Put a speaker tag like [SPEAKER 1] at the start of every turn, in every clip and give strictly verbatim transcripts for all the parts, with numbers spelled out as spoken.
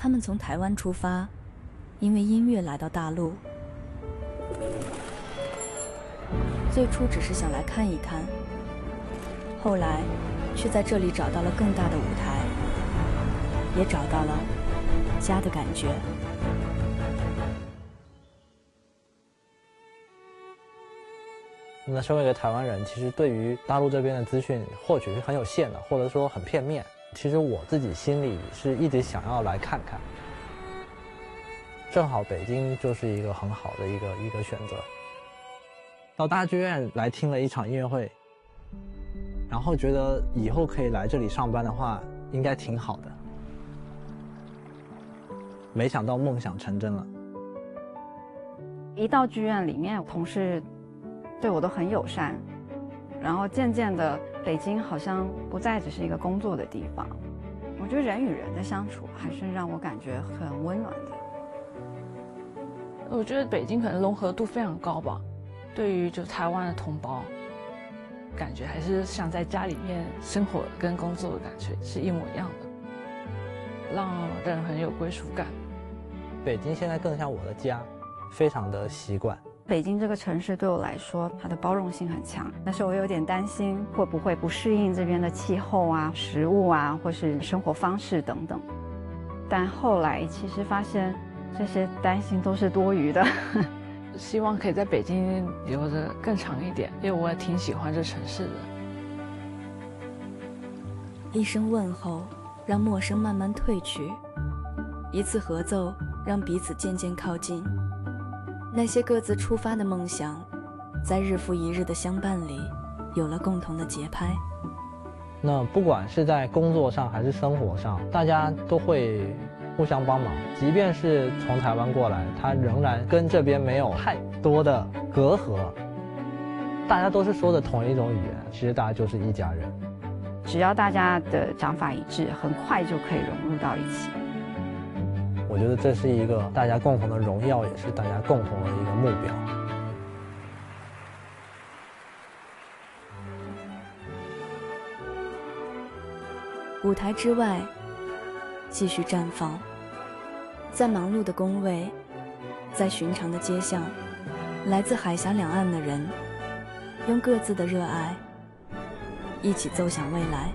[SPEAKER 1] 他们从台湾出发，因为音乐来到大陆。最初只是想来看一看，后来却在这里找到了更大的舞台，也找到了家的感觉。
[SPEAKER 2] 那身为一个台湾人，其实对于大陆这边的资讯获取是很有限的，或者说很片面。其实我自己心里是一直想要来看看，正好北京就是一个很好的一个一个选择。到大剧院来听了一场音乐会，然后觉得以后可以来这里上班的话，应该挺好的。没想到梦想成真了。
[SPEAKER 3] 一到剧院里面，同事对我都很友善，然后渐渐的，北京好像不再只是一个工作的地方。我觉得人与人的相处还是让我感觉很温暖的。
[SPEAKER 4] 我觉得北京可能融合度非常高吧，对于就台湾的同胞，感觉还是像在家里面生活跟工作的感觉是一模一样的，让人很有归属感。
[SPEAKER 2] 北京现在更像我的家，非常的习惯。
[SPEAKER 3] 北京这个城市对我来说，它的包容性很强，但是我有点担心会不会不适应这边的气候啊、食物啊，或是生活方式等等。但后来其实发现，这些担心都是多余的。
[SPEAKER 4] 希望可以在北京留得更长一点，因为我也挺喜欢这城市的。
[SPEAKER 1] 一声问候，让陌生慢慢褪去；一次合奏，让彼此渐渐靠近。那些各自出发的梦想，在日复一日的相伴里，有了共同的节拍。
[SPEAKER 2] 那不管是在工作上还是生活上，大家都会互相帮忙。即便是从台湾过来，他仍然跟这边没有太多的隔阂。大家都是说的同一种语言，其实大家就是一家人。
[SPEAKER 3] 只要大家的想法一致，很快就可以融入到一起。
[SPEAKER 2] 我觉得这是一个大家共同的荣耀，也是大家共同的一个目标。
[SPEAKER 1] 舞台之外，继续绽放。在忙碌的工位，在寻常的街巷，来自海峡两岸的人，用各自的热爱，一起奏响未来。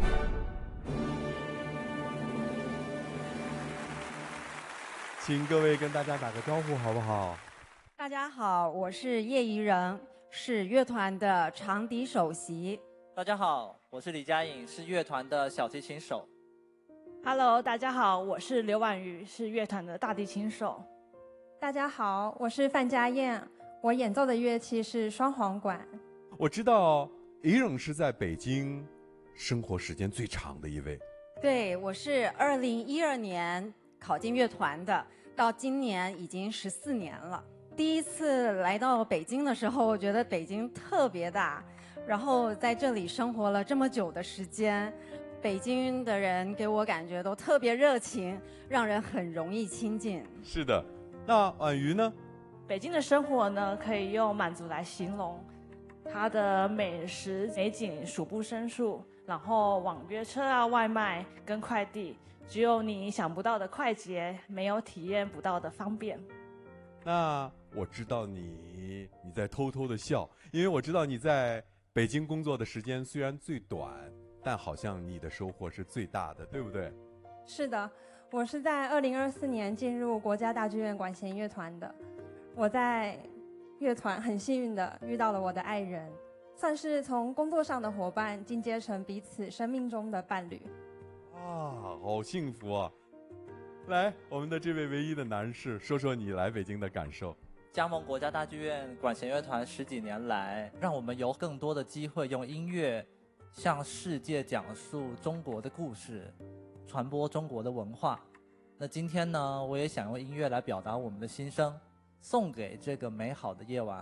[SPEAKER 5] 请各位跟大家打个招呼好不好？
[SPEAKER 6] 大家好，我是叶怡人，是乐团的长笛首席。
[SPEAKER 7] 大家好，我是李佳颖，是乐团的小提琴手。
[SPEAKER 8] Hello， 大家好，我是刘婉瑜，是乐团的大提琴手。
[SPEAKER 9] 大家好，我是范佳燕，我演奏的乐器是双簧管。
[SPEAKER 5] 我知道怡人是在北京生活时间最长的一位。
[SPEAKER 6] 对，我是二零一二年考进乐团的，到今年已经十四年了。第一次来到北京的时候，我觉得北京特别大，然后在这里生活了这么久的时间，北京的人给我感觉都特别热情，让人很容易亲近。
[SPEAKER 5] 是的，那婉瑜呢？
[SPEAKER 8] 北京的生活呢，可以用满足来形容，它的美食美景数不胜数，然后网约车啊、外卖跟快递，只有你想不到的快捷，没有体验不到的方便。
[SPEAKER 5] 那我知道你你在偷偷的笑，因为我知道你在北京工作的时间虽然最短，但好像你的收获是最大的，对不对？
[SPEAKER 9] 是的，我是在二零二四年进入国家大剧院管弦乐团的。我在乐团很幸运的遇到了我的爱人，算是从工作上的伙伴进阶成彼此生命中的伴侣。
[SPEAKER 5] 啊，好幸福啊！来，我们的这位唯一的男士，说说你来北京的感受。
[SPEAKER 7] 加盟国家大剧院管弦乐团十几年来，让我们有更多的机会用音乐向世界讲述中国的故事，传播中国的文化。那今天呢，我也想用音乐来表达我们的心声，送给这个美好的夜晚。